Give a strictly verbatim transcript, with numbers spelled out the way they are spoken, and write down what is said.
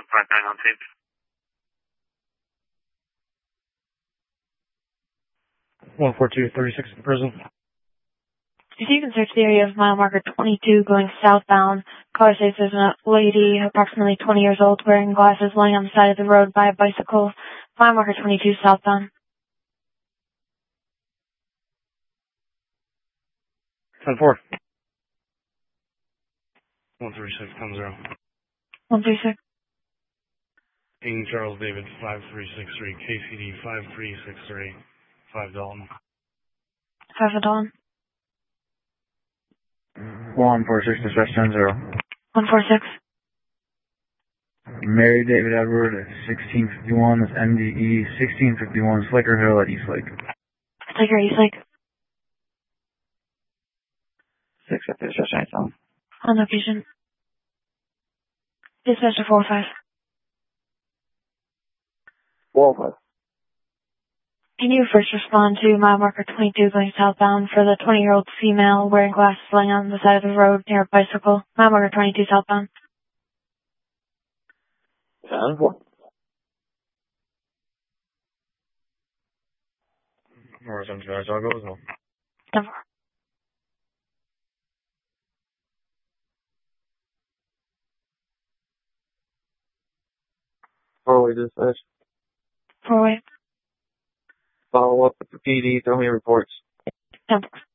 five nine on scene. one four two, thirty-six in prison. If you can search the area of mile marker twenty-two going southbound, caller says there's a lady approximately twenty years old wearing glasses lying on the side of the road by a bicycle. Mile marker twenty-two southbound. ten four. one three six, ten zero. one three six. King Charles David, five three six three, K C D five three six three, five Dalton. five Dalton. one four six, dispatch ten zero. one four six. Mary David Edward, sixteen fifty-one, that's M D E, sixteen fifty-one, Slicker Hill at Eastlake. Slicker, Eastlake. six fifty, dispatch nine. On location. Dispatch to four five. four five. Can you first respond to mile marker twenty-two going southbound for the twenty-year-old female wearing glasses lying on the side of the road near a bicycle? Mile marker twenty-two southbound. ten four. More than two, I'll go as well. ten four. Four-way dispatch. Four way. Follow up with the P D, throw me reports. ten four.